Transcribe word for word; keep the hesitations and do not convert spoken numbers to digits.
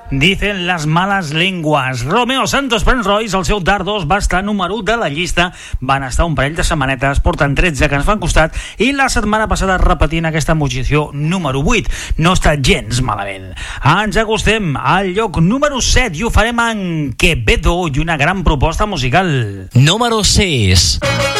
Dicen las malas lenguas. Romeo Santos Prince Royce, el seu Dardos, va estar número u de la llista. Van estar un parell de setmanetes, porten tretze que ens fan costat, i la setmana passada repetint aquesta posició número vuit. No està gens malament. Ens acostem al lloc número set i ho farem en Quevedo i una gran proposta musical. Número sis.